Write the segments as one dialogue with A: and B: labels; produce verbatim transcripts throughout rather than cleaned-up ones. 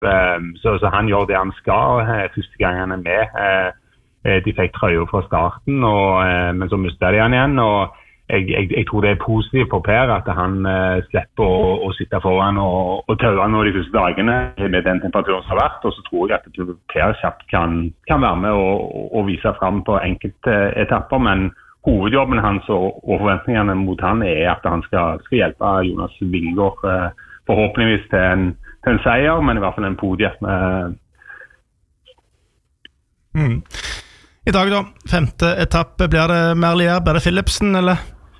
A: så, så han gjør det han skal første gang han er med. De fikk trøya fra starten, og, men så mistet de han igjen, og jeg, jeg, jeg tror det er positivt for Per at han uh, slipper å, å sitte foran og, og tøve nå de første dagene med den temperaturen som har vært, og så tror jeg at Per kjapt kan, kan være med og, og vise frem på enkelte etapper, men hovedjobben hans og, og forventningene mot han er at han skal, skal hjelpe Jonas Vingegaard uh, forhåpentligvis til en, til en seier, men i hvert fall en podie. Uh.
B: Mm. I dag da, femte etappe, blir det Merlier, blir det Philipsen, eller?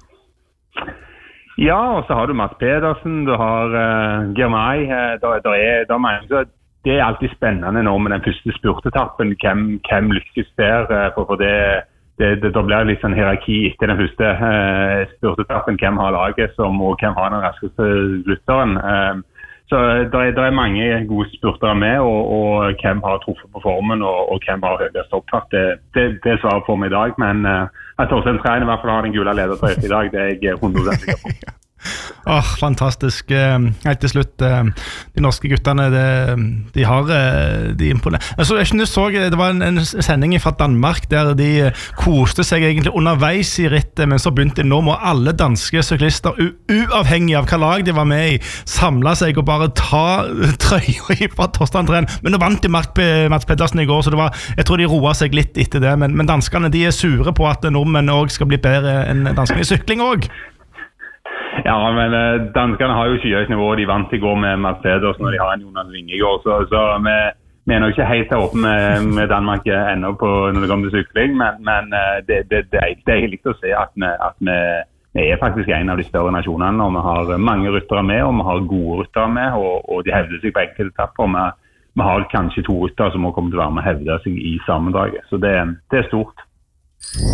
A: Ja, og så har du Mats Pedersen, du har uh, Girmay, uh, der, der er, der mener, så det er alltid spennende nå med den første spurtetappen, hvem, hvem lykkes der, uh, for, for det, det, det, der blir litt sånn hierarki etter den første uh, spurtetappen, hvem har laget som, og hvem har den raskeste slutteren. Uh, så der er, der er mange gode spurtere med, og, og hvem har truffet på formen, og, og hvem har høyest opptatt. Det, det, det er svaret for meg i dag, men uh, at Torstein Trein i hvert fall har den gule ledertrøyet i dag, det er jeg hundre prosent sikker på.
B: Åh, oh, fantastisk. Helt til slutt, de norske guttene, de, de har de imponerer. Altså, jeg synes så, det var en, en sending fra Danmark der de koste seg egentlig underveis i rittet, men så begynte de, nå må alle danske syklister, uavhengig av hva lag de var med i, samle seg og bare ta trøya fra Torstein Trein. Men nå vant de Mats Pedersen i går, så det var, jeg tror de roet seg litt etter det, men, men danskene, de er sure på at nordmenn også skal bli bedre enn danskene i sykling også.
A: Ja, men uh, danskene har jo skyhøyt nivå, de vant i går med Mats Pedersen og de har en Jonas Vingegaard, så, så vi, vi er nok ikke helt åpne med, med Danmark ennå på når det kommer til sykling, men, men uh, det, det, det er deilig å se at, vi, at vi, vi er faktisk en av de større nasjonene, og vi har mange ryttere med, og vi har gode ryttere med, og, og de hevder seg på enkelte etapper, og vi, vi har kanskje to ryttere som må komme til å være med og hevde seg i sammendraget, så det, det er stort.